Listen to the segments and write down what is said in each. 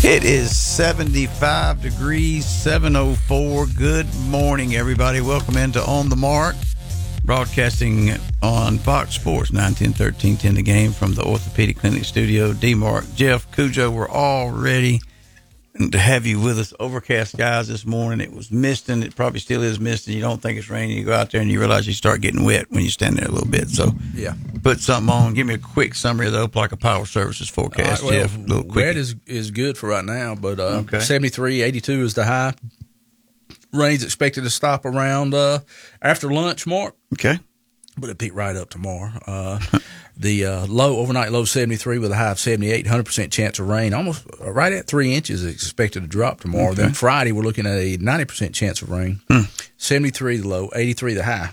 It is 75 degrees, 7:04. Good morning, everybody. Welcome into On the Mark, broadcasting on Fox Sports 910 1310 The Game from the Orthopedic Clinic studio. D-Mark, Jeff, Cujo, we're all ready to have you with us. Overcast skies this morning. It was misting. It probably still is misting. You don't think it's raining. You go out there and you realize you start getting wet when you stand there a little bit. So, yeah, put something on. Give me a quick summary of the Opelika Power Services forecast, well, Jeff. A little quick. Wet is good for right now, but Okay. 73, 82 is the high. Rain's expected to stop around after lunch, Mark. Okay. But it pick right up tomorrow. The overnight low 73 with a high of 78, 100% chance of rain. Almost right at 3 inches is expected to drop tomorrow. Okay. Then Friday, we're looking at a 90% chance of rain. 73 the low, 83 the high.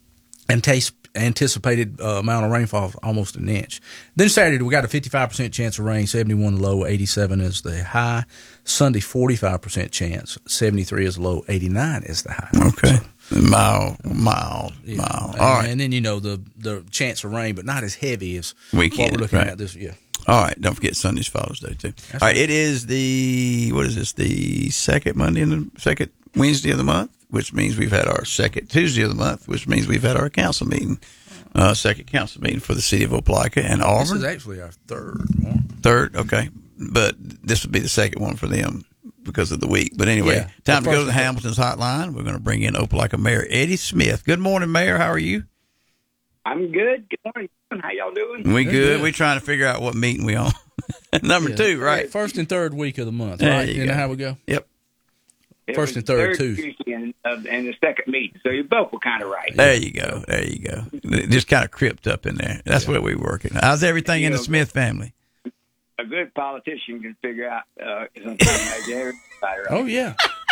Anticipated amount of rainfall almost an inch. Then Saturday, we got a 55% chance of rain, 71 the low, 87 is the high. Sunday, 45% chance, 73 is the low, 89 is the high. Okay. So, mild. yeah. All right. And then, the chance of rain, but not as heavy as Weekend, what we're looking right. at this year. All right. Don't forget Sunday's Father's Day, too. That's All right. It is the second Monday and the second Wednesday of the month, which means we've had our second Tuesday of the month, which means we've had our council meeting, second council meeting for the city of Opelika and Auburn. This is actually our third one. Third, okay. But this would be the second one for them because of the week. But anyway, Yeah. time to go to the Hamilton's hotline. We're going to bring in Opelika Mayor Eddie Smith. Good morning, Mayor. How are you? I'm good. Good morning. How y'all doing? We They're good. good. We're trying to figure out what meeting we on. Number Yeah. 2, right? First and third week of the month, There right? you You know go. how we go? Yep. It First was and third Tuesday Tuesday. and the second meeting, so you both were kind of right. There you go. There you go. It just kind of crept up in there. That's where we're working. How's everything in the Smith family? A good politician can figure out something like everybody, right? Oh, yeah.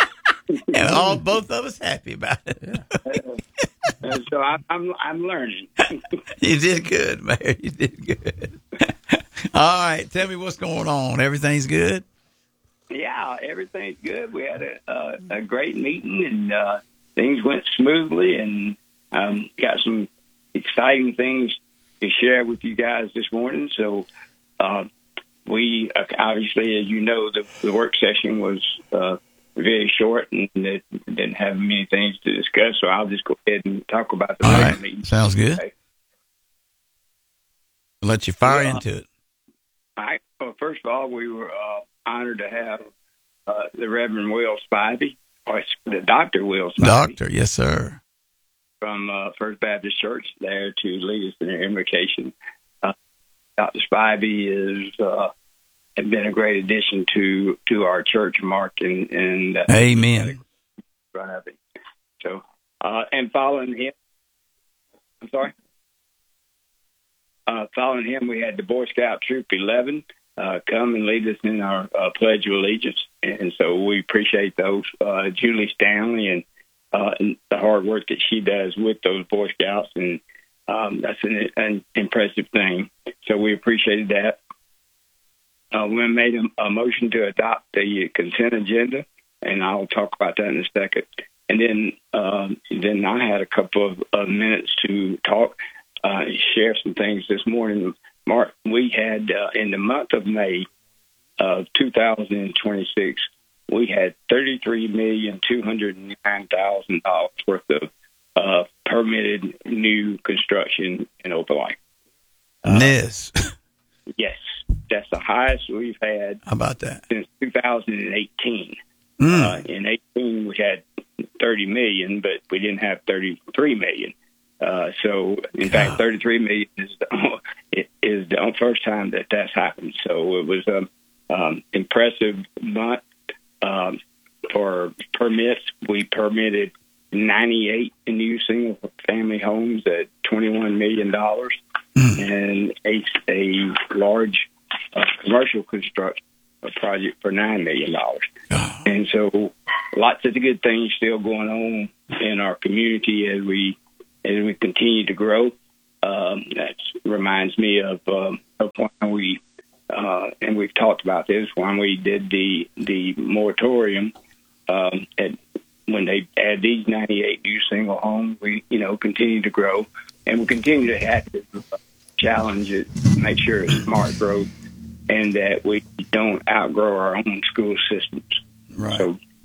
And both of us happy about it. So I'm learning. You did good, Mayor. You did good. All right. Tell me what's going on. Everything's good? Yeah, everything's good. We had a great meeting, and things went smoothly, and got some exciting things to share with you guys this morning. So we obviously, as you know, the work session was very short, and it didn't have many things to discuss. So I'll just go ahead and talk about the All regular right. meeting. Sounds good. Okay. I'll let you fire Yeah. into it. All right. Well, first of all, we were honored to have the Reverend Will Spivey, or the Dr. Will Spivey, Doctor, yes, sir. from First Baptist Church there to lead us in the invocation. Dr. Spivey has been a great addition to our church, Mark, and Amen. front of it. So, and following him, I'm sorry. Following him, we had the Boy Scout Troop 11 come and lead us in our Pledge of Allegiance, and so we appreciate those. Julie Stanley and the hard work that she does with those Boy Scouts, and that's an impressive thing. So we appreciated that. We made a motion to adopt the consent agenda, and I'll talk about that in a second. And then I had a couple of minutes to talk, share some things this morning. Mark, we had in the month of May of 2026, we had $33,209,000 worth of permitted new construction in Opelika. Yes. Yes, that's the highest we've had How about that? since 2018. In 18, we had 30 million, but we didn't have 33 million. So, in fact, 33 million is the first time that that's happened. So it was an impressive month for permits. We permitted 98 new single-family homes at $21 million and a large commercial construction project for $9 million. And so lots of the good things still going on in our community as we continue to grow. That reminds me of when we and we've talked about this when we did the moratorium. When they add these 98 new single homes, we continue to grow, and we continue to have to challenge it, make sure it's smart growth. and that we don't outgrow our own school systems. Right.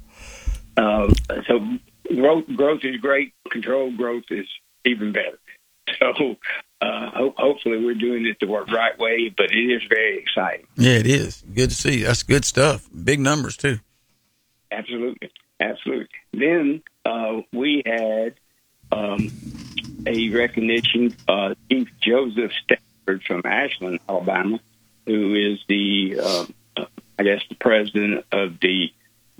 So growth is great. Controlled growth is even better. So hopefully we're doing it the right way, but it is very exciting. Yeah, it is. Good to see. That's good stuff. Big numbers, too. Absolutely. Then we had a recognition, Chief Joseph Stanford from Ashland, Alabama, who is the president of the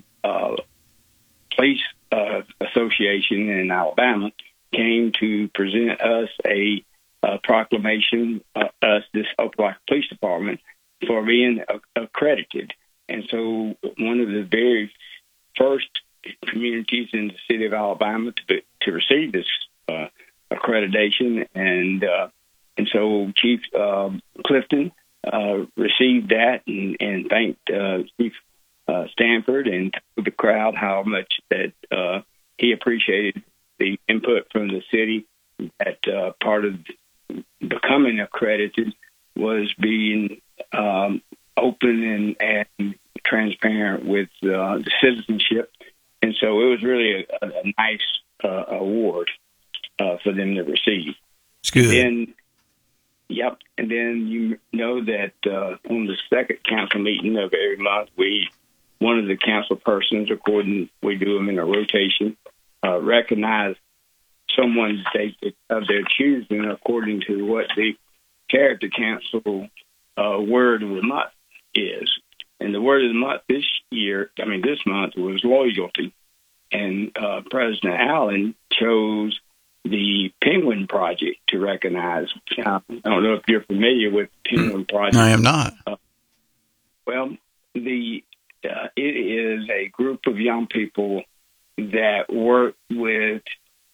Police Association in Alabama, came to present us a proclamation, this Opelika Police Department, for being accredited. And so one of the very first communities in the city of Alabama to receive this accreditation, and so Chief Clifton received that and thanked Chief Stanford and told the crowd how much that he appreciated the input from the city. That part of becoming accredited was being open and transparent with the citizenship, and so it was really a nice award for them to receive. It's good. And then you know that on the second council meeting of every month, one of the council persons, we do them in a rotation, recognize someone of their choosing according to what the character council word of the month is. And the word of the month this month was loyalty. And President Allen chose the Penguin Project to recognize. I don't know if you're familiar with the Penguin Project. I am not. Well, it is a group of young people that work with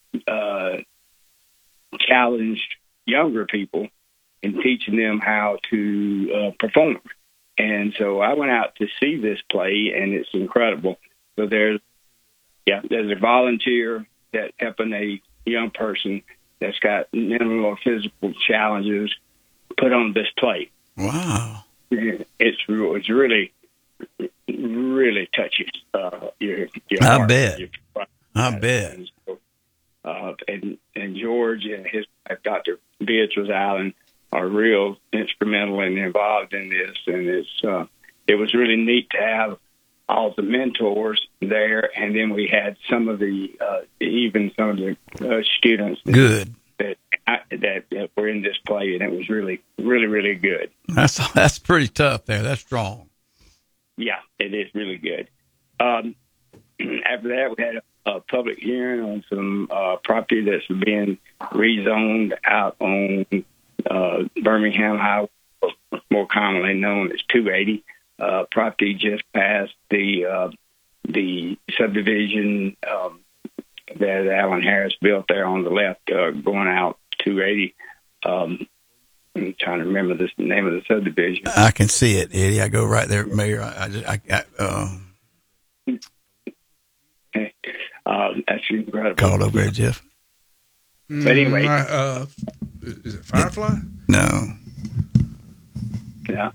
challenged younger people and teaching them how to perform. And so I went out to see this play, and it's incredible. So there's a volunteer that's helping a young person that's got mental or physical challenges put on this play. Wow. It's really, really touching your I heart. bet. I And bet. so, and George and his wife, Dr. Beatrice Allen, are real instrumental and involved in this. And it was really neat to have all the mentors there, and then we had some of the students Good. that were in this play, and it was really, really, really good. That's pretty tough there. That's strong. Yeah, it is really good. After that, we had a public hearing on some property that's being rezoned out on Birmingham Highway, more commonly known as 280. Property just passed the subdivision that Alan Harris built there on the left, going out 280. I'm trying to remember the name of the subdivision. I can see it, Eddie. I go right there, Mayor. That's incredible. Called over there, Jeff. But anyway, is it Firefly? No. Yeah.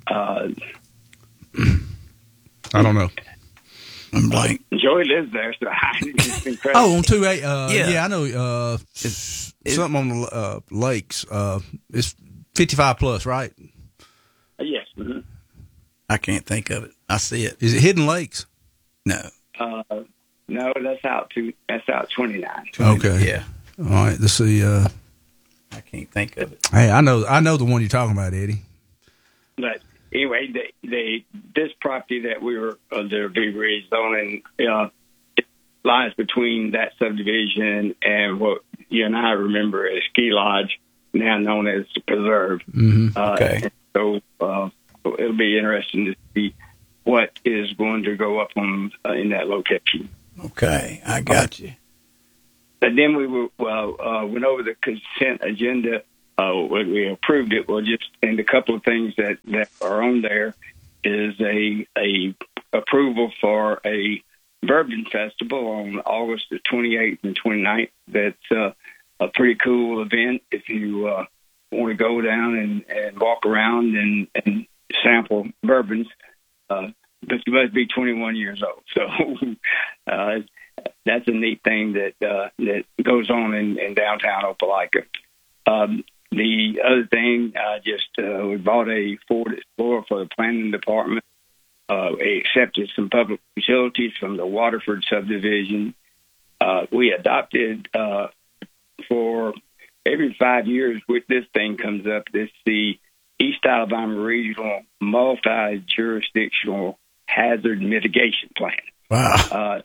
I don't know. I'm blank. Joey lives there, so it's incredible. Oh, on 280. Yeah. I know. Something on the lakes. It's 55 plus, right? Yes. Mm-hmm. I can't think of it. I see it. Is it Hidden Lakes? No. No, that's out 29. Okay. Yeah. All right. Let's see. I can't think of it. Hey, I know the one you're talking about, Eddie. But anyway, this property that they're being rezoning lies between that subdivision and what you and I remember as Ski Lodge, now known as the Preserve. Mm-hmm. Okay. So it'll be interesting to see what is going to go up in that location. Okay, I got you. But then we went over the consent agenda. We approved it. And a couple of things that are on there is a approval for a bourbon festival on August the 28th and 29th. That's a pretty cool event if you want to go down and walk around and sample bourbons, but you must be 21 years old. So that's a neat thing that goes on in downtown Opelika. The other thing, we bought a Ford Explorer for the planning department. We accepted some public utilities from the Waterford subdivision. We adopted for every 5 years, with this thing comes up, this the East Alabama Regional Multi-Jurisdictional Hazard Mitigation Plan. Wow.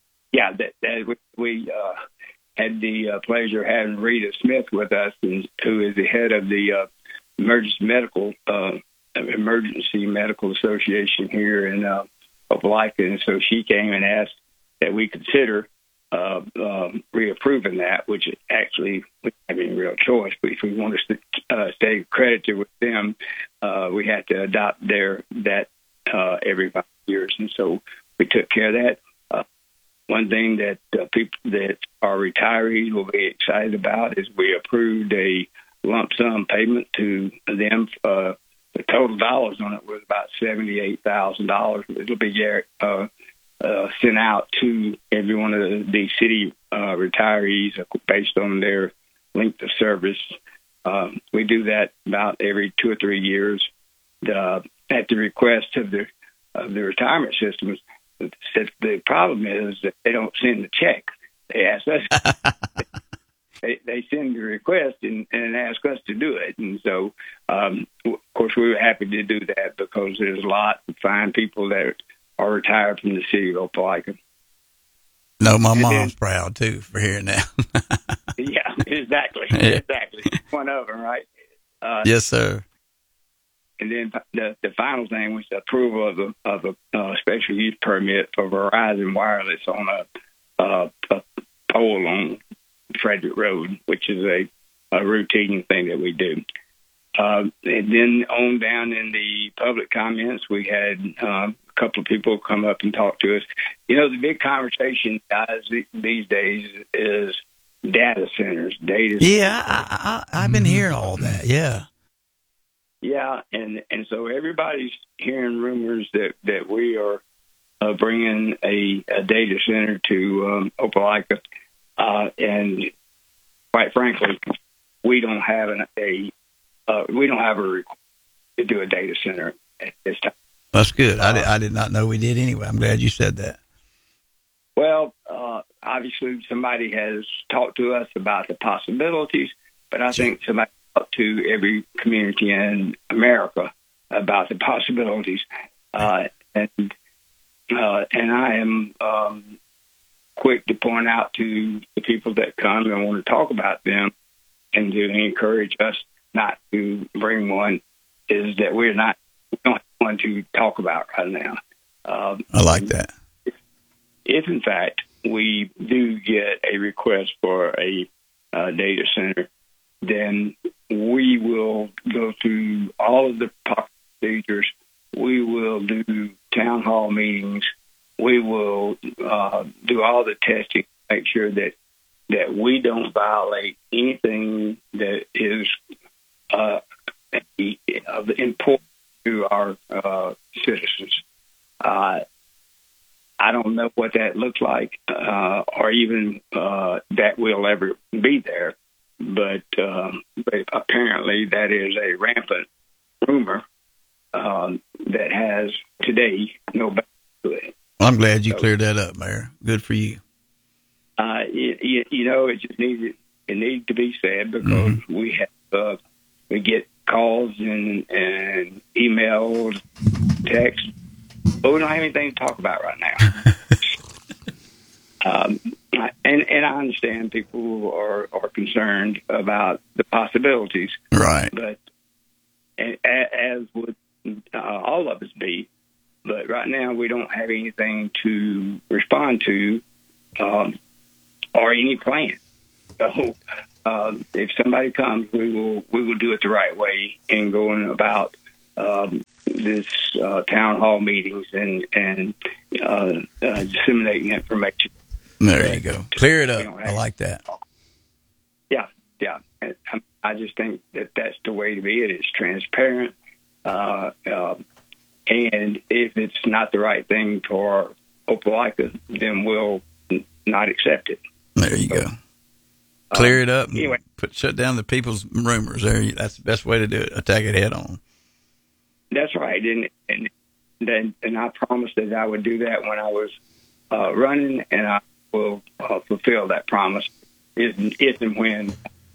We had the pleasure of having Rita Smith with us, who is the head of the Emergency Medical Association here in Opelika, and so she came and asked that we consider reapproving that, which actually we don't have any real choice. But if we want to stay accredited with them, we had to adopt that every 5 years, and so we took care of that. One thing that people that are retirees will be excited about is we approved a lump sum payment to them. The total dollars on it was about $78,000. It'll be sent out to every one of the city retirees based on their length of service. We do that about every 2 or 3 years at the request of the retirement systems. The problem is that they don't send the check. They ask us. They send the request and ask us to do it. And so, of course, we were happy to do that because there's a lot of fine people that are retired from the city of Opelika. No, my mom's proud, too, for hearing that. Yeah, exactly. Exactly. One of them, right? Yes, sir. And then the final thing was the approval of a special use permit for Verizon Wireless on a pole on Frederick Road, which is a routine thing that we do. And then on down in the public comments, we had a couple of people come up and talk to us. You know, the big conversation, guys, these days is data centers. Yeah, I've been hearing all that, yeah. Yeah, and so everybody's hearing rumors that we are bringing a data center to Opelika, and quite frankly, we don't have a request to do a data center at this time. That's good. I did not know we did anyway. I'm glad you said that. Well, obviously somebody has talked to us about the possibilities, but I think somebody talked to every community in America about the possibilities, and I am quick to point out to the people that come and want to talk about them and to encourage us not to bring one is that we don't have one to talk about right now. I like that. If in fact we do get a request for a data center, then we will go through all of the procedures. We will do town hall meetings. We will do all the testing, make sure that we don't violate anything that is of importance to our citizens. I don't know what that looks like, or even that we'll ever be there. But apparently that is a rampant rumor that has today no basis to it. I'm glad you cleared that up, Mayor. Good for you. You know, it just needs to be said because we get calls and emails, texts, but we don't have anything to talk about right now. And I understand people are concerned about the possibilities, right? But as would all of us be, but right now we don't have anything to respond to or any plan. So if somebody comes, we will do it the right way in going about this town hall meetings and disseminating information. There you go. Clear it up. I like that. Yeah. I just think that that's the way to be. It's transparent. And if it's not the right thing for Opelika, then we'll not accept it. There you go. Clear it up. And Anyway. shut down the people's rumors. That's the best way to do it. Attack it head on. That's right. And I promised that I would do that when I was running, and I will fulfill that promise if and when.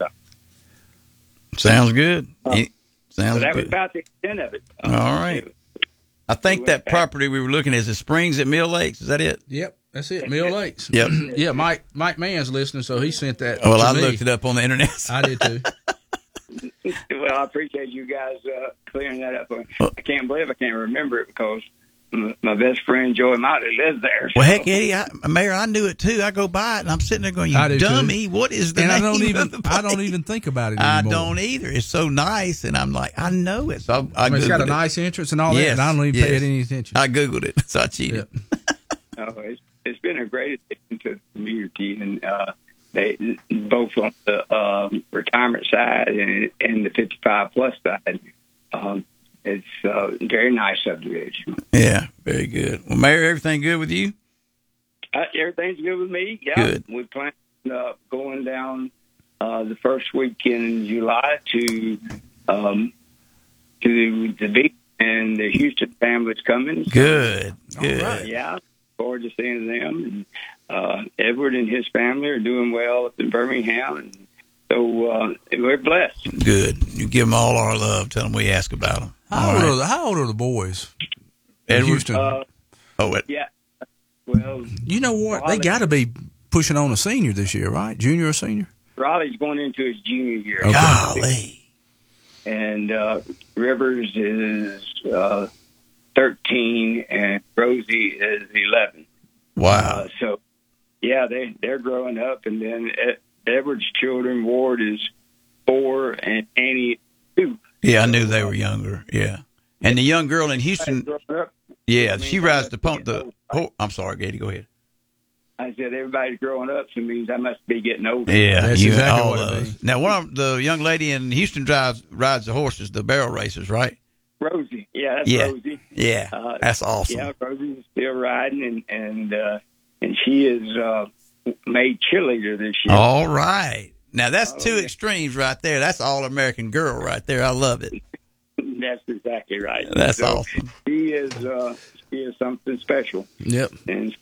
Sounds good. So Sounds that was good. about the extent of it. All right. I think that property we were looking at is the Springs at Mill Lakes. Is that it? Yep, that's it. Mill Lakes. Yep. Yeah, Mike Mann's listening, so he sent that. Well, to I me. looked it up on the internet. I did too. Well, I appreciate you guys clearing that up. I can't believe I can't remember it because my best friend Joey Motley lives there. Well, heck, Eddie, Mayor, I knew it too. I go by it and I'm sitting there going, I do "You too. dummy! What is the And name I of don't the even place?" think about it I anymore. don't either. It's so nice, and I'm like, I know it. So I I mean, it's got a Googled it. nice entrance and all that, Yes, and I don't even pay yes. it any attention. I Googled it, so I cheated. It's been a great addition to the community, and they both on the retirement side and the 55 plus side. It's a very nice subdivision. Yeah, very good. Well, Mayor, everything good with you? Everything's good with me. Yeah, Good. we plan going down the first week in July to the beach, and the Houston family's coming. Good, good. right. Yeah, forward to seeing them. And Edward and his family are doing well up in Birmingham, and so we're blessed. Good. You give them all our love. Tell them we ask about them. How old are the boys? in Edward? Houston. Yeah. Well, You know what? They Raleigh- got to be pushing on a senior this year, right? Junior or senior? Raleigh's going into his junior year. Okay. Golly. And Rivers is 13, and Rosie is 11. Wow. So, yeah, they're growing up. And then Edward's children, Ward is 4, and Annie is 2. Yeah, I knew they were younger. Yeah. And the young girl in Houston, yeah, she rides the I'm sorry, Gady, go ahead. I said, everybody's growing up, so it means I must be getting older. Yeah, That's you exactly all what it of us. means. Now, the young lady in Houston rides the horses, the barrel racers, right? Rosie. Yeah, that's Yeah. Rosie. Yeah, that's awesome. Yeah, Rosie's still riding, and she is made cheerleader this year. All right. Now, that's two extremes right there. That's all-American girl right there. I love it. That's exactly right. That's So awesome. She is something special. Yep. And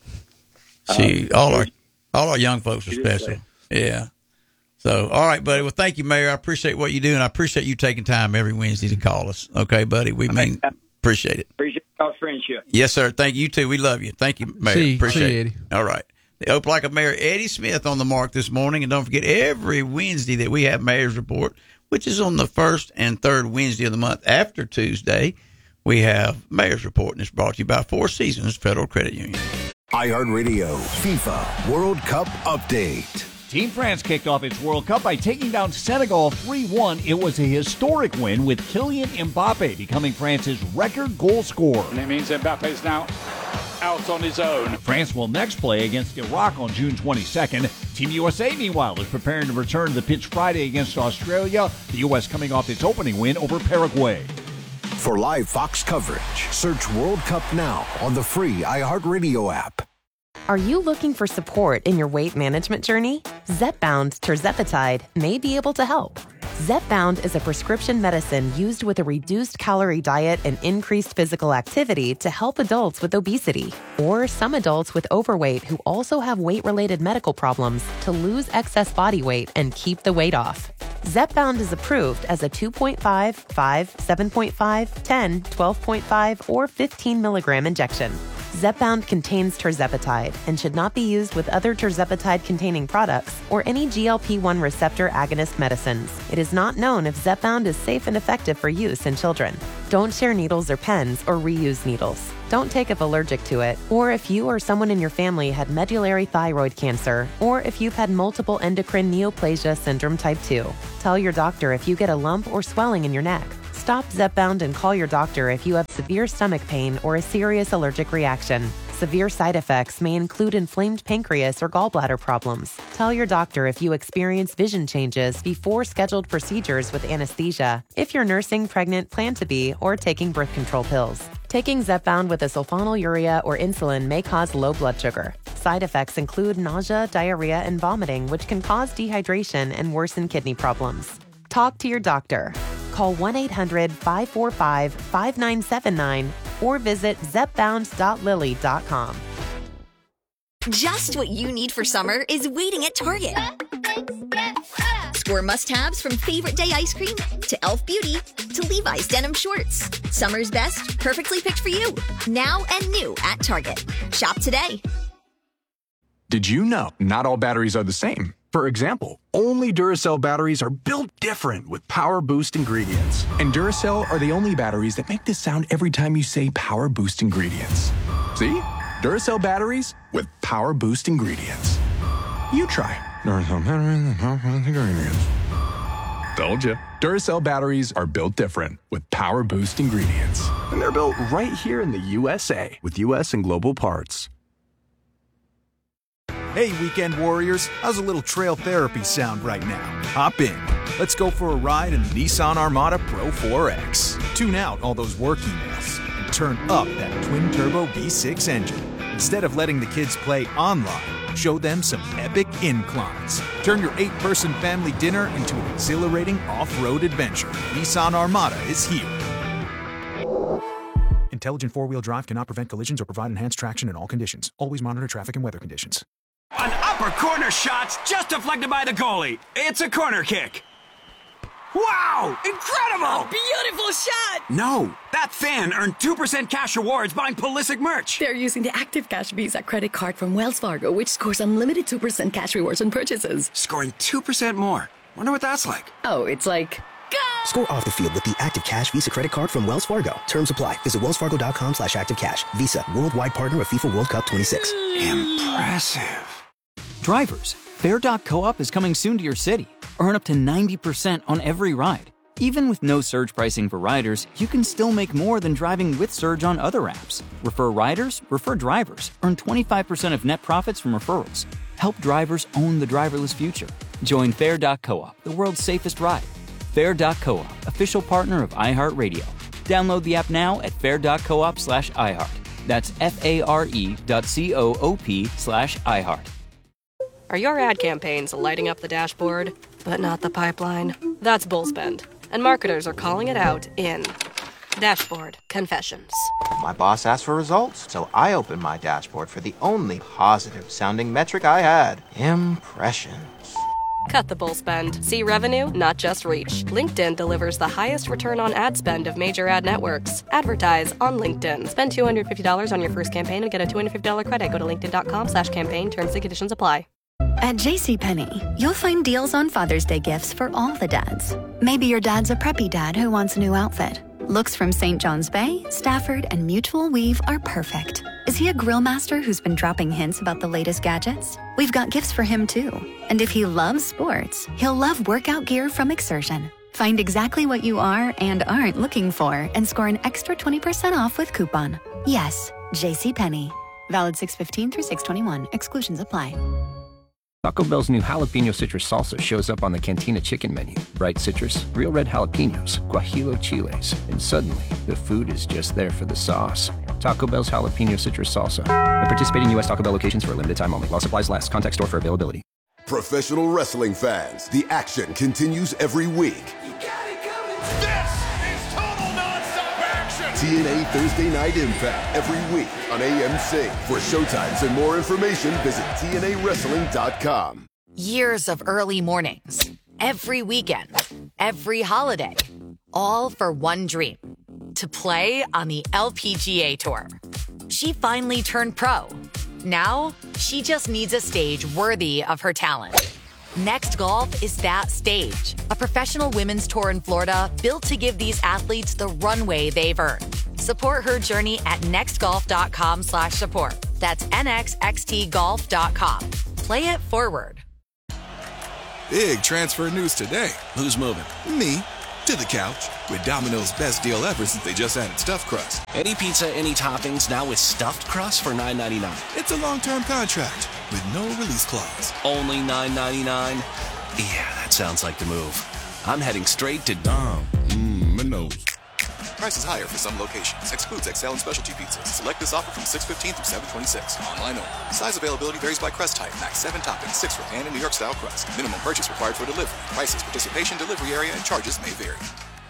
All our young folks are It is special. special. Yeah. So, all right, buddy. Well, thank you, Mayor. I appreciate what you do, and I appreciate you taking time every Wednesday to call us. Okay, buddy? We appreciate it. appreciate our friendship. Yes, sir. Thank you, too. We love you. Thank you, Mayor. See appreciate you, it. Eddie. All right. The Opelika Mayor Eddie Smith on the mark this morning. And don't forget, every Wednesday that we have Mayor's Report, which is on the first and third Wednesday of the month after Tuesday, we have Mayor's Report, and it's brought to you by Four Seasons Federal Credit Union. iHeartRadio FIFA World Cup Update. Team France kicked off its World Cup by taking down Senegal 3-1. It was a historic win, with Kylian Mbappe becoming France's record goal scorer. And it means Mbappe's now out on his own. France will next play against Iraq on June 22nd. Team USA, meanwhile, is preparing to return to the pitch Friday against Australia, the U.S. coming off its opening win over Paraguay. For live Fox coverage, search World Cup now on the free iHeartRadio app. Are you looking for support in your weight management journey? Zepbound tirzepatide may be able to help. Zepbound is a prescription medicine used with a reduced calorie diet and increased physical activity to help adults with obesity or some adults with overweight who also have weight-related medical problems to lose excess body weight and keep the weight off. Zepbound is approved as a 2.5, 5, 7.5, 10, 12.5, or 15 milligram injection. Zepbound contains tirzepatide and should not be used with other tirzepatide-containing products or any GLP-1 receptor agonist medicines. It is not known if Zepbound is safe and effective for use in children. Don't share needles or pens or reuse needles. Don't take if allergic to it, or if you or someone in your family had medullary thyroid cancer, or if you've had multiple endocrine neoplasia syndrome type 2. Tell your doctor if you get a lump or swelling in your neck. Stop Zepbound and call your doctor if you have severe stomach pain or a serious allergic reaction. Severe side effects may include inflamed pancreas or gallbladder problems. Tell your doctor if you experience vision changes before scheduled procedures with anesthesia, if you're nursing, pregnant, plan to be, or taking birth control pills. Taking Zepbound with a sulfonylurea or insulin may cause low blood sugar. Side effects include nausea, diarrhea, and vomiting, which can cause dehydration and worsen kidney problems. Talk to your doctor. Call 1-800-545-5979 or visit zepbound.lily.com. Just what you need for summer is waiting at Target. Score must-haves from Favorite Day ice cream to Elf Beauty to Levi's denim shorts. Summer's best, perfectly picked for you. Now and new at Target. Shop today. Did you know not all batteries are the same? For example, only Duracell batteries are built different with Power Boost ingredients. And Duracell are the only batteries that make this sound every time you say Power Boost ingredients. See? Duracell batteries with Power Boost ingredients. You try. Duracell batteries with Power Boost ingredients. Told you. Duracell batteries are built different with Power Boost ingredients. And they're built right here in the USA with US and global parts. Hey, weekend warriors, how's a little trail therapy sound right now? Hop in. Let's go for a ride in the Nissan Armada Pro 4X. Tune out all those work emails and turn up that twin-turbo V6 engine. Instead of letting the kids play online, show them some epic inclines. Turn your 8-person family dinner into an exhilarating off-road adventure. Nissan Armada is here. Intelligent four-wheel drive cannot prevent collisions or provide enhanced traction in all conditions. Always monitor traffic and weather conditions. An upper corner shot's just deflected by the goalie. It's a corner kick. Wow! Incredible! A beautiful shot! No, that fan earned 2% cash rewards buying Pulisic merch. They're using the Active Cash Visa credit card from Wells Fargo, which scores unlimited 2% cash rewards on purchases. Scoring 2% more. Wonder what that's like. Oh, it's like... Go! Score off the field with the Active Cash Visa credit card from Wells Fargo. Terms apply. Visit wellsfargo.com/activecash. Visa, worldwide partner of FIFA World Cup 26. Impressive. Drivers, Fair.coop is coming soon to your city. Earn up to 90% on every ride. Even with no surge pricing for riders, you can still make more than driving with surge on other apps. Refer riders, refer drivers. Earn 25% of net profits from referrals. Help drivers own the driverless future. Join Fair.coop, the world's safest ride. Fair.coop, official partner of iHeartRadio. Download the app now at fair.coop/iHeart. That's FARE.coop/iHeart. Are your ad campaigns lighting up the dashboard, but not the pipeline? That's Bullspend, and marketers are calling it out in Dashboard Confessions. My boss asked for results, so I opened my dashboard for the only positive-sounding metric I had: impressions. Cut the bull spend. See revenue, not just reach. LinkedIn delivers the highest return on ad spend of major ad networks. Advertise on LinkedIn. Spend $250 on your first campaign and get a $250 credit. Go to linkedin.com/campaign. Terms and conditions apply. At JCPenney, you'll find deals on Father's Day gifts for all the dads. Maybe your dad's a preppy dad who wants a new outfit. Looks from St. John's Bay, Stafford, and Mutual Weave are perfect. Is he a grill master who's been dropping hints about the latest gadgets? We've got gifts for him too. And if he loves sports, he'll love workout gear from Exertion. Find exactly what you are and aren't looking for and score an extra 20% off with coupon. Yes, JCPenney. Valid 6/15 through 6/21. Exclusions apply. Taco Bell's new jalapeno citrus salsa shows up on the Cantina chicken menu. Bright citrus, real red jalapenos, guajillo chiles, and suddenly the food is just there for the sauce. Taco Bell's jalapeno citrus salsa. At participating U.S. Taco Bell locations for a limited time only. While supplies last. Contact store for availability. Professional wrestling fans, the action continues every week. This is total nonstop action! TNA Thursday Night Impact every week on AMC. For showtimes and more information, visit TNAWrestling.com. Years of early mornings, every weekend, every holiday, all for one dream: to play on the LPGA Tour. She finally turned pro. Now, she just needs a stage worthy of her talent. Next Golf is that stage. A professional women's tour in Florida built to give these athletes the runway they've earned. Support her journey at nextgolf.com/support. That's nxxtgolf.com. Play it forward. Big transfer news today. Who's moving? Me. to the couch with Domino's best deal ever since they just added stuffed crust. Any pizza, any toppings, now with stuffed crust for $9.99. It's a long-term contract with no release clause. Only $9.99? Yeah, that sounds like the move. I'm heading straight to Domino's. Price is higher for some locations. Excludes XL and specialty pizzas. Select this offer from 6/15 through 7/26. Online only. Size availability varies by crust type. Max 7 toppings, 6 for pan and New York style crust. Minimum purchase required for delivery. Prices, participation, delivery area, and charges may vary.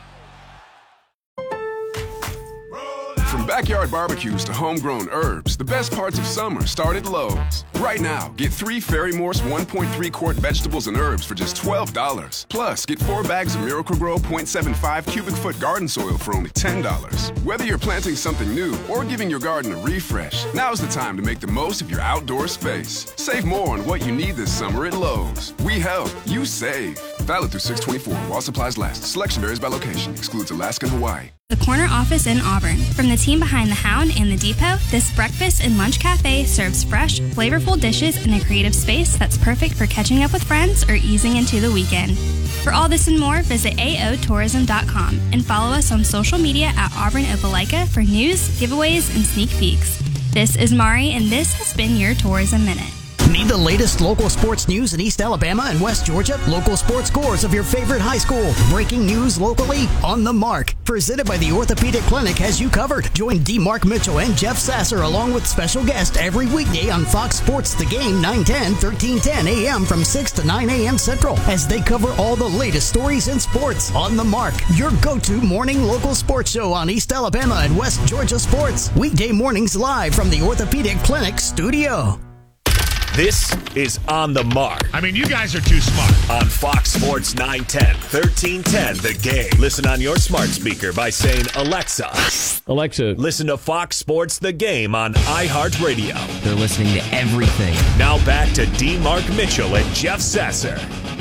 From backyard barbecues to homegrown herbs, the best parts of summer start at Lowe's. Right now, get 3 Ferry Morse 1.3 quart vegetables and herbs for just $12. Plus, get 4 bags of Miracle-Gro 0.75 cubic foot garden soil for only $10. Whether you're planting something new or giving your garden a refresh, now's the time to make the most of your outdoor space. Save more on what you need this summer at Lowe's. We help, you save. Valid through 6/24 while supplies last. Selection varies by location. Excludes Alaska and Hawaii. The Corner Office in Auburn. From the team behind The Hound and The Depot, this breakfast and lunch cafe serves fresh, flavorful dishes in a creative space that's perfect for catching up with friends or easing into the weekend. For all this and more, visit aotourism.com and follow us on social media at Auburn Opelika for news, giveaways, and sneak peeks. This is Mari, and this has been your Tourism Minute. Need the latest local sports news in East Alabama and West Georgia? Local sports scores of your favorite high school. Breaking news locally on The Mark. Presented by the Orthopedic Clinic has you covered. Join D. Mark Mitchell and Jeff Sasser along with special guests every weekday on Fox Sports The Game, 910, 1310 a.m. from 6 to 9 a.m. Central as they cover all the latest stories in sports on The Mark. Your go-to morning local sports show on East Alabama and West Georgia sports. Weekday mornings live from the Orthopedic Clinic studio. This is On the Mark. I mean, you guys are too smart. On Fox Sports 910, 1310, The Game. Listen on your smart speaker by saying, Alexa, listen to Fox Sports The Game on iHeartRadio. They're listening to everything. Now back to D. Mark Mitchell and Jeff Sasser.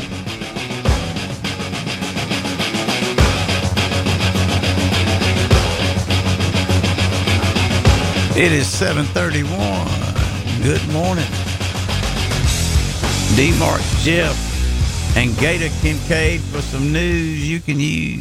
It is 7:31. Good morning. D-Mark, Jeff, and Gator Kincaid for some news you can use.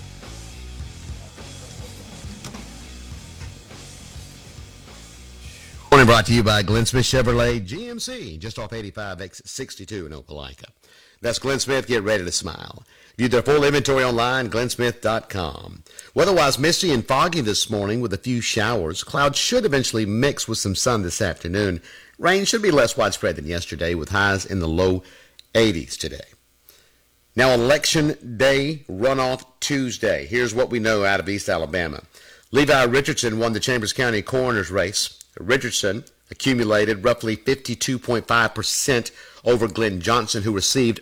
Morning brought to you by Glenn Smith Chevrolet GMC, just off 85 exit 62 in Opelika. That's Glenn Smith. Get ready to smile. View their full inventory online, glennsmith.com. Weather-wise, misty and foggy this morning with a few showers. Clouds should eventually mix with some sun this afternoon. Rain should be less widespread than yesterday with highs in the low 80s today. Now, Election Day, runoff Tuesday. Here's what we know out of East Alabama. Levi Richardson won the Chambers County coroner's race. Richardson accumulated roughly 52.5% over Glenn Johnson, who received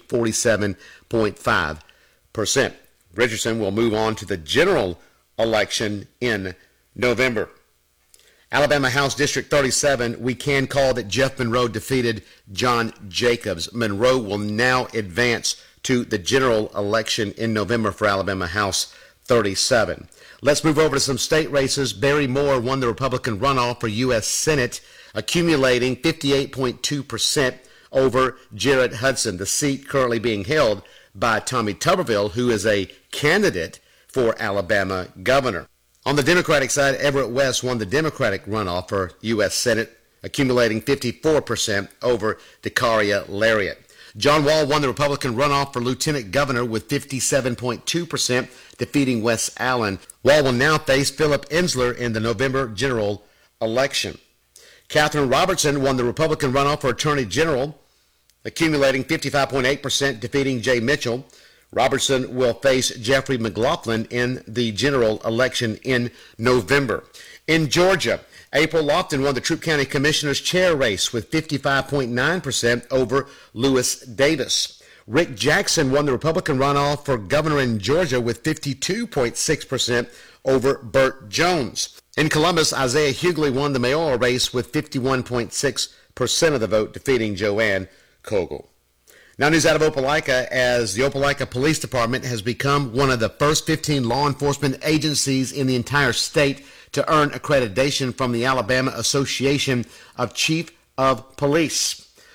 47.5%. Richardson will move on to the general election in November. Alabama House District 37, we can call that Jeff Monroe defeated John Jacobs. Monroe will now advance to the general election in November for Alabama House 37. Let's move over to some state races. Barry Moore won the Republican runoff for U.S. Senate, accumulating 58.2% over Jared Hudson, the seat currently being held by Tommy Tuberville, who is a candidate for Alabama governor. On the Democratic side, Everett West won the Democratic runoff for U.S. Senate, accumulating 54% over Dekaria Lariat. John Wall won the Republican runoff for Lieutenant Governor with 57.2%, defeating Wes Allen. Wall will now face Philip Ensler in the November general election. Catherine Robertson won the Republican runoff for Attorney General, accumulating 55.8%, defeating Jay Mitchell. Robertson will face Jeffrey McLaughlin in the general election in November. In Georgia, April Lofton won the Troup County Commissioner's chair race with 55.9% over Lewis Davis. Rick Jackson won the Republican runoff for governor in Georgia with 52.6% over Burt Jones. In Columbus, Isaiah Hughley won the mayoral race with 51.6% of the vote, defeating Joanne Kogel. Now news out of Opelika, as the Opelika Police Department has become one of the first 15 law enforcement agencies in the entire state to earn accreditation from the Alabama Association of Chief of Police.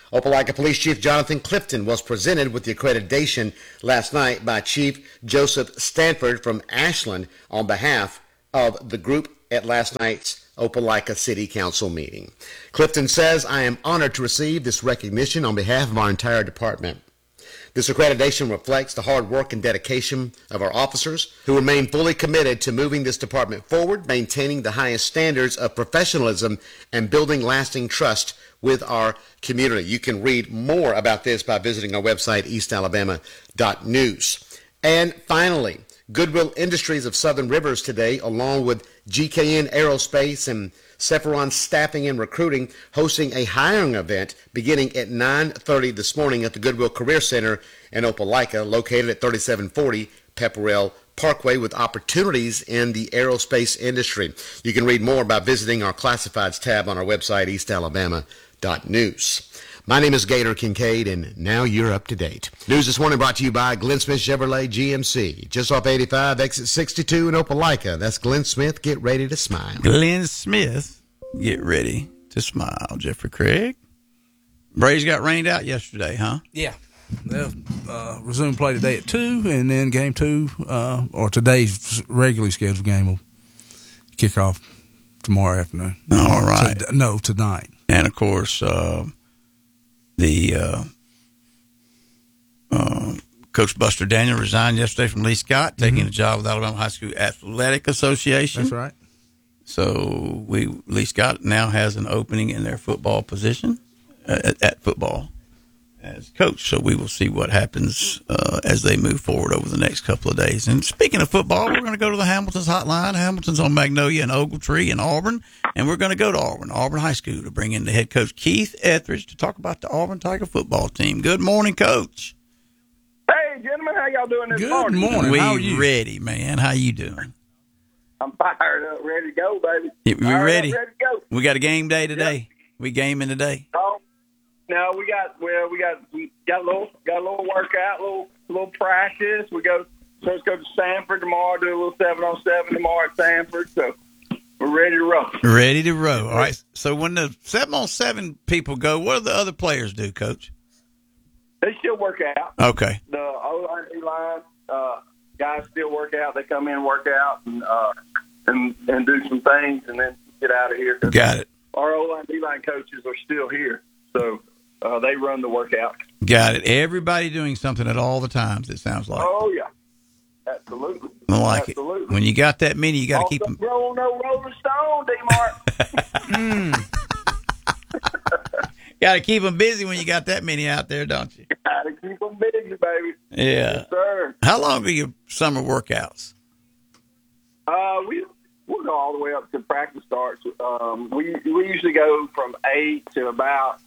Opelika Police Chief Jonathan Clifton was presented with the accreditation last night by Chief Joseph Stanford from Ashland on behalf of the group at last night's Opelika City Council meeting. Clifton says, "I am honored to receive this recognition on behalf of our entire department. This accreditation reflects the hard work and dedication of our officers who remain fully committed to moving this department forward, maintaining the highest standards of professionalism, and building lasting trust with our community." You can read more about this by visiting our website, eastalabama.news. And finally, Goodwill Industries of Southern Rivers today, along with GKN Aerospace and Cepheron Staffing and Recruiting, hosting a hiring event beginning at 9:30 this morning at the Goodwill Career Center in Opelika, located at 3740 Pepperell Parkway, with opportunities in the aerospace industry. You can read more by visiting our classifieds tab on our website, eastalabama.news. My name is Gator Kincaid, and now you're up to date. News this morning brought to you by Glenn Smith Chevrolet GMC, just off 85, exit 62 in Opelika. That's Glenn Smith. Get ready to smile. Glenn Smith, get ready to smile. Jeffrey Craig. Braves got rained out yesterday, huh? Yeah. They'll resume play today at 2, and then game 2, or today's regularly scheduled game will kick off tomorrow afternoon. All right. Tonight. And, of course, Coach Buster Daniel resigned yesterday from Lee Scott, taking a job with Alabama High School Athletic Association. That's right. So Lee Scott now has an opening in their football position at football as coach. So we will see what happens as they move forward over the next couple of days. And speaking of football, we're going to go to the Hamilton's hotline. Hamilton's on Magnolia and Ogletree in Auburn. And we're going to go to Auburn High School, to bring in the head coach, Keith Etheridge, to talk about the Auburn Tiger football team. Good morning, Coach. Hey, gentlemen, how y'all doing this morning? Good morning. How are you? Ready, man. How you doing? I'm fired up, ready to go, baby. We ready? Ready to go. We got a game day today. Yep. We gaming today. Oh, no, we got a little workout, little practice. Let's go to Sanford tomorrow. Do a little 7-on-7 tomorrow at Sanford. So we're ready to roll. Ready to roll. All right. So when the 7-on-7 people go, what do the other players do, Coach? They still work out. Okay. The O-line, D-line guys still work out. They come in, work out, and do some things, and then get out of here. Got it. Our O-line, D-line coaches are still here, so they run the workout. Got it. Everybody doing something at all the times, it sounds like. Oh, yeah. Absolutely. I like Absolutely. it. When you got that many, you got to keep them. Roll no Rolling Stone, D-Mark. Got to keep them busy when you got that many out there, don't you? Got to keep them busy, baby. Yeah. Yes, sir. How long are your summer workouts? We'll go all the way up to practice starts. We usually go from 8 to about.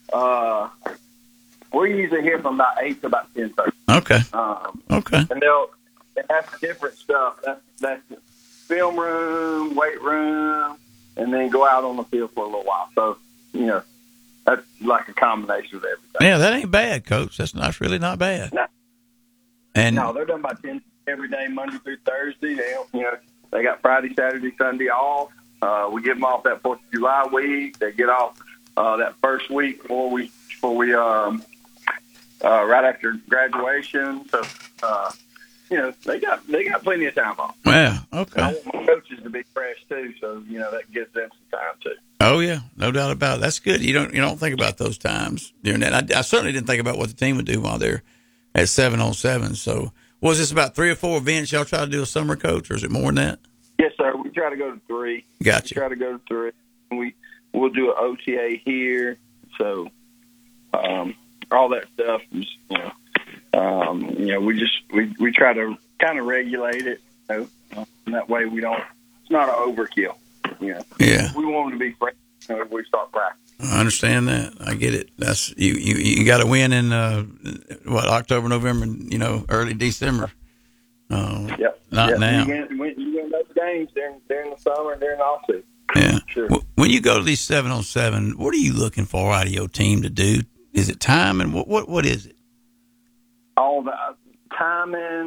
We're usually here from about 8 to about 10:30. Okay. Okay. And that's different stuff. That's film room, weight room, and then go out on the field for a little while. So that's like a combination of everything. Yeah, that ain't bad, Coach. That's really not bad. No. And no, they're done by 10 every day, Monday through Thursday. They got Friday, Saturday, Sunday off. We give them off that 4th of July week. They get off that first week before we right after graduation. So they got plenty of time off. Yeah, okay. I want my coaches to be fresh too, so that gives them some time too. Oh yeah, no doubt about it. That's good. You don't think about those times during that. I certainly didn't think about what the team would do while they're at 7-on-7. So was this about 3 or 4 events y'all try to do a summer, Coach, or is it more than that? Yes, sir. We try to go to 3. Gotcha. We try to go to 3. We'll do an OTA here. So all that stuff is, we try to kind of regulate it. And that way it's not an overkill. Yeah. We want them to be fresh when we start practice. I understand that. I get it. That's you got to win in October, November, and early December. Yep. Not now. You win those games during the summer and during the off season. Yeah. Sure. When you go to these 7-on-7, what are you looking for out of your team to do? Is it time, and what is it? All the timing,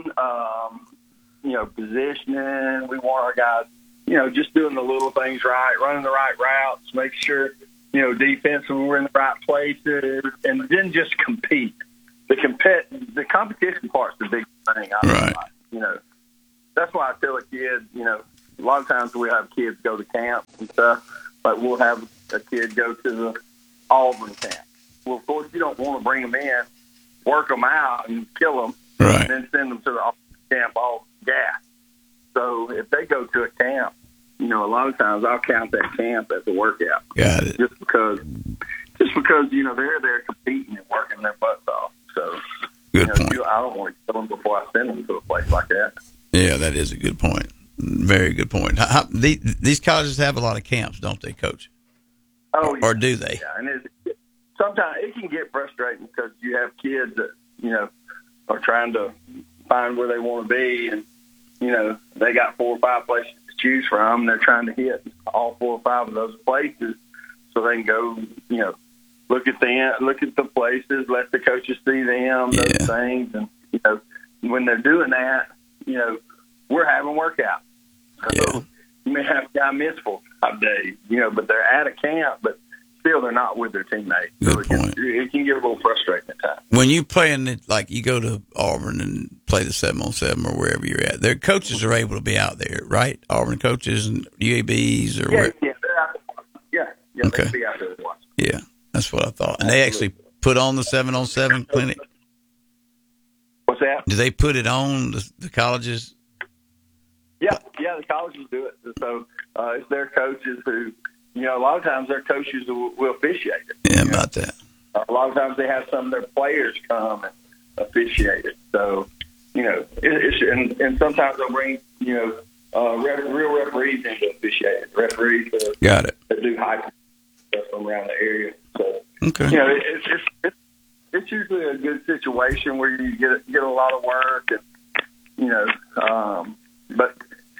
positioning. We want our guys, just doing the little things right, running the right routes, make sure defensively we're in the right places, and then just compete. The competition part's the big thing. Right. That's why I tell a kid, a lot of times we have kids go to camp and stuff, but we'll have a kid go to the Auburn camp. Well, of course, you don't want to bring them in, work them out, and kill them, right, and then send them to the Auburn camp all gas. So if they go to a camp, a lot of times I'll count that camp as a workout. Got it. Just because they're there competing and working their butts off. So good point. I don't want to kill them before I send them to a place like that. Yeah, that is a good point. Very good point. These colleges have a lot of camps, don't they, Coach? Oh, yeah. Or do they? Yeah, and sometimes it can get frustrating because you have kids that are trying to find where they want to be, and they got 4 or 5 places to choose from. And they're trying to hit all 4 or 5 of those places so they can go, look at the places, let the coaches see them, those things, and when they're doing that, we're having workouts. So you may have a guy miss 4 or 5 days, but they're at a camp, but still they're not with their teammates. Good So point. It can get a little frustrating at times. When you play like you go to Auburn and play the 7-on-7 or wherever you're at, their coaches are able to be out there, right? Auburn coaches and UABs or where? Yeah, they're out there. Yeah, Okay. they can be out there to watch. Yeah, that's what I thought. And they actually put on the 7-on-7 clinic. What's that? Do they put it on the colleges? Yeah, the colleges do it. So it's their coaches who, a lot of times their coaches will officiate it. Yeah, about that. A lot of times they have some of their players come and officiate it. So, and sometimes they'll bring, real referees in to officiate it. Referees Got it. that do high stuff from around the area. So, okay. It's usually a good situation where you get a lot of work, and but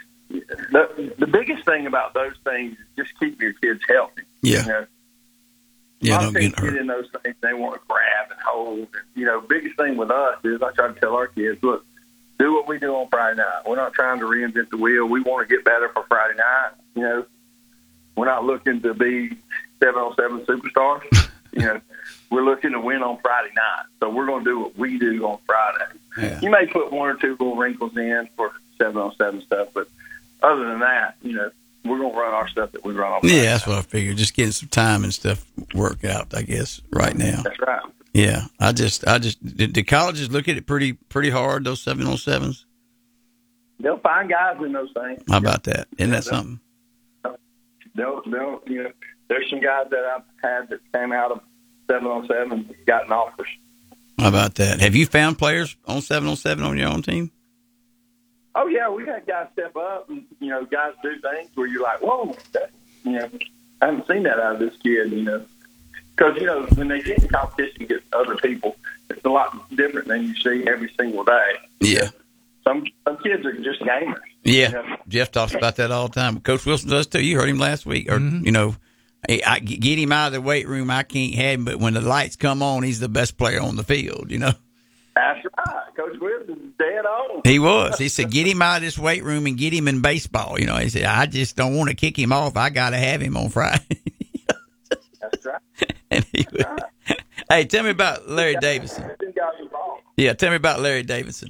the biggest thing about those things is just keep your kids healthy. Yeah. A lot of things get in those things, they want to grab and hold. And, biggest thing with us is I try to tell our kids, look, do what we do on Friday night. We're not trying to reinvent the wheel. We want to get better for Friday night. We're not looking to be 7-on-7 superstars. We're looking to win on Friday night. So we're going to do what we do on Friday. Yeah. You may put 1 or 2 little wrinkles in for 7-on-7 stuff, but other than that, we're going to run our stuff that we run on Friday. Yeah, that's what I figured. Just getting some time and stuff worked out, I guess, right now. That's right. Yeah, I just did colleges look at it pretty hard, those 7-on-7s? They'll find guys in those things. How about that? Isn't that something? They'll there's some guys that I've had that came out of 7-on-7 and gotten offers. How about that? Have you found players on 7-on-7 on your own team? Oh yeah, we had guys step up, and guys do things where you're like, whoa, I haven't seen that out of this kid, because when they get in competition against other people, it's a lot different than you see every single day. Yeah. Some kids are just gamers. Yeah, Jeff talks about that all the time. Coach Wilson does too. You heard him last week, or hey, I get him out of the weight room. I can't have him, but when the lights come on, he's the best player on the field. That's right. Coach Wilson's dead on. He was. He said, get him out of this weight room and get him in baseball. He said, I just don't want to kick him off. I got to have him on Friday. That's right. And hey, tell me about Larry Davidson. Yeah, tell me about Larry Davidson.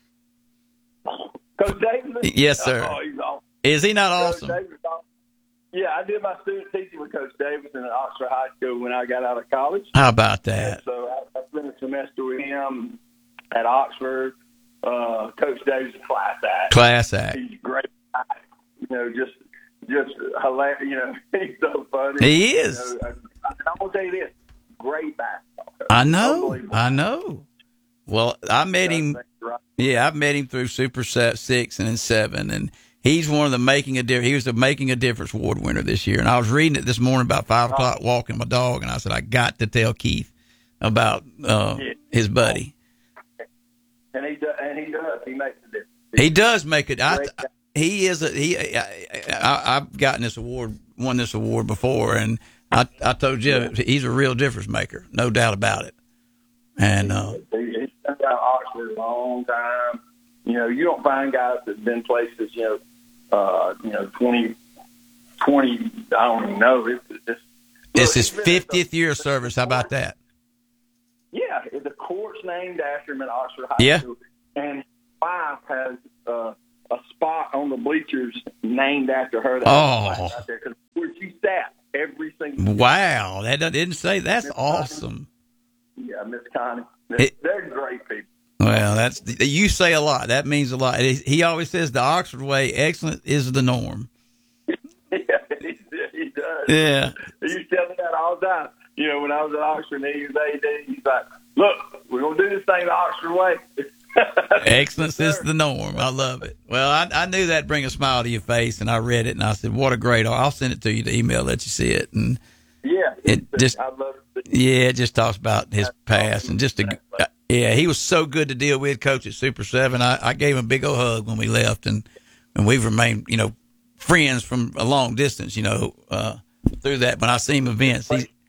Coach Davidson? Yes, sir. Oh, he's awesome. Is he not awesome? Yeah, I did my student teaching with Coach Davidson at Oxford High School when I got out of college. How about that? And so I spent a semester with him at Oxford. Coach Davidson, class act. He's a great guy. Just hilarious. He's so funny. He is. I'm gonna tell you this: great basketball coach. I know. Well, I met him. Yeah, I've met him through Super 6 and 7, and he's one of the Making a Difference. He was the Making a Difference award winner this year, and I was reading it this morning about 5 o'clock, walking my dog, and I said I got to tell Keith about his buddy. And he does. He makes a difference. He does make it. He is I've gotten won this award before, and I told you he's a real difference maker, no doubt about it. And he's been out of Oxford a long time. You don't find guys that've been places. 20. I don't even know. It's It's his 50th year of service. How about that? Yeah, the court's named after him at Oxford High School. And his wife has a spot on the bleachers named after her. Out there, 'cause where she sat every single Wow, that didn't say. That's Miss awesome. Connie. Yeah, Miss Connie. They're great people. Well, you say a lot. That means a lot. He always says the Oxford way, excellence is the norm. Yeah, he does. Yeah. He used to tell me that all the time. You know, when I was at Oxford and he was AD, he's like, look, we're going to do this thing the Oxford way. Excellence is the norm. I love it. Well, I knew that'd bring a smile to your face, and I read it, and I said, what a great art. I'll send it to you, the email, let you see it. And it just talks about his past. And he was so good to deal with, Coach at Super 7. I gave him a big old hug when we left, and we've remained, friends from a long distance, through that. When I see him events,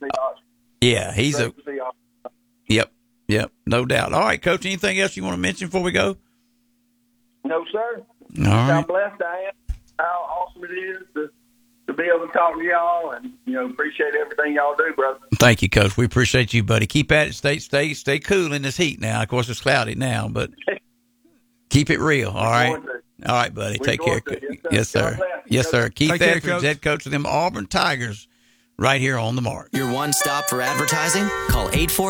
Yep, no doubt. All right, Coach, anything else you want to mention before we go? No, sir. All right. How blessed I am, how awesome it is to be able to talk to y'all, and, appreciate everything y'all do, brother. Thank you, Coach. We appreciate you, buddy. Keep at it. Stay cool in this heat now. Of course, it's cloudy now, but keep it real, all right? All right, buddy. Take care. Yes, sir. Yes, sir. Keith Etheridge, head coach of them Auburn Tigers, right here on The Mark. Your one stop for advertising? Call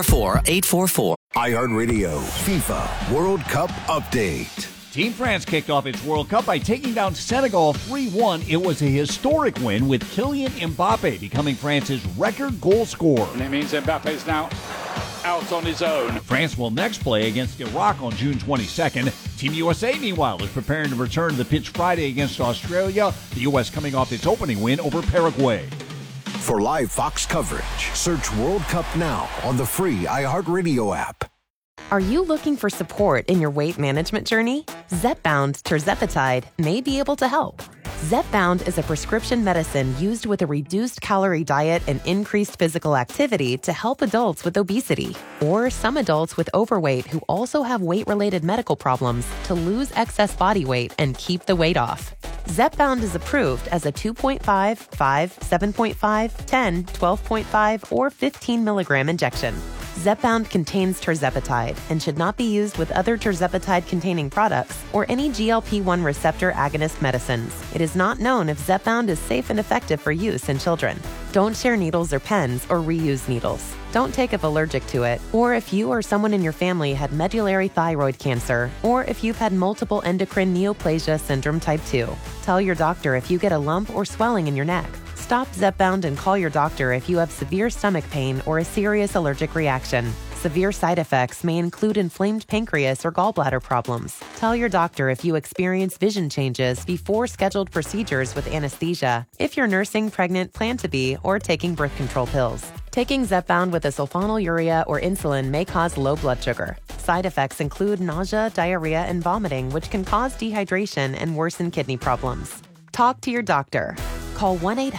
844-844. iHeartRadio FIFA World Cup Update. Team France kicked off its World Cup by taking down Senegal 3-1. It was a historic win, with Kylian Mbappe becoming France's record goal scorer. And it means Mbappe's now out on his own. France will next play against Iraq on June 22nd. Team USA, meanwhile, is preparing to return to the pitch Friday against Australia, the U.S. coming off its opening win over Paraguay. For live Fox coverage, search World Cup now on the free iHeartRadio app. Are you looking for support in your weight management journey? Zepbound tirzepatide may be able to help. Zepbound is a prescription medicine used with a reduced calorie diet and increased physical activity to help adults with obesity, or some adults with overweight who also have weight-related medical problems, to lose excess body weight and keep the weight off. Zepbound is approved as a 2.5, 5, 7.5, 10, 12.5, or 15 milligram injection. Zepbound contains tirzepatide and should not be used with other tirzepatide-containing products or any GLP-1 receptor agonist medicines. It is not known if Zepbound is safe and effective for use in children. Don't share needles or pens or reuse needles. Don't take if allergic to it, or if you or someone in your family had medullary thyroid cancer, or if you've had multiple endocrine neoplasia syndrome type 2. Tell your doctor if you get a lump or swelling in your neck. Stop Zepbound and call your doctor if you have severe stomach pain or a serious allergic reaction. Severe side effects may include inflamed pancreas or gallbladder problems. Tell your doctor if you experience vision changes before scheduled procedures with anesthesia, if you're nursing, pregnant, plan to be, or taking birth control pills. Taking Zepbound with a sulfonylurea or insulin may cause low blood sugar. Side effects include nausea, diarrhea, and vomiting, which can cause dehydration and worsen kidney problems. Talk to your doctor. Call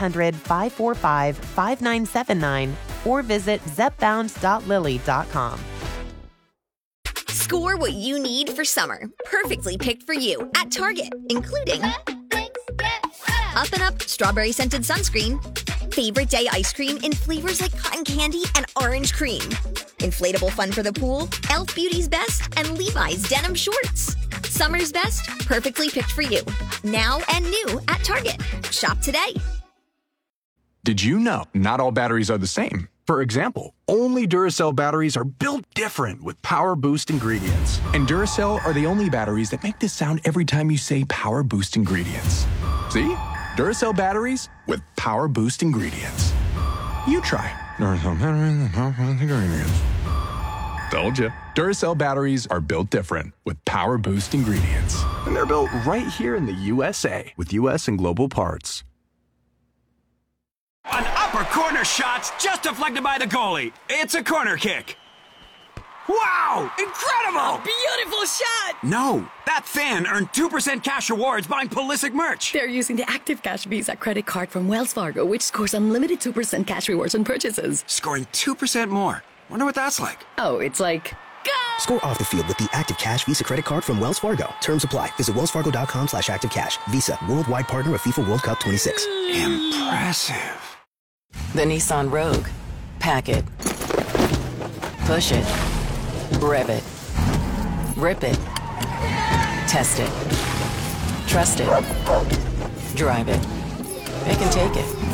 1-800-545-5979 or visit zepbound.lily.com. Score what you need for summer, perfectly picked for you at Target, including Up and Up strawberry scented sunscreen, favorite day ice cream in flavors like cotton candy and orange cream, inflatable fun for the pool, Elf Beauty's Best, and Levi's denim shorts. Summer's best, perfectly picked for you. Now and new at Target. Shop today. Did you know not all batteries are the same? For example, only Duracell batteries are built different with Power Boost ingredients. And Duracell are the only batteries that make this sound every time you say Power Boost ingredients. See? Duracell batteries with Power Boost ingredients. You try. Duracell batteries with Power Boost ingredients. Told you. Duracell batteries are built different with Power Boost ingredients. And they're built right here in the USA with US and global parts. An upper corner shot just deflected by the goalie. It's a corner kick. Wow! Incredible! A beautiful shot! No, that fan earned 2% cash rewards buying Pulisic merch. They're using the Active Cash Visa credit card from Wells Fargo, which scores unlimited 2% cash rewards on purchases. Scoring 2% more. Wonder what that's like. Oh, it's like... Score off the field with the Active Cash Visa credit card from Wells Fargo. Terms apply. Visit wellsfargo.com/activecash. Visa, worldwide partner of FIFA World Cup 26. Impressive. The Nissan Rogue. Pack it. Push it. Rev it. Rip it. Test it. Trust it. Drive it. It can take it.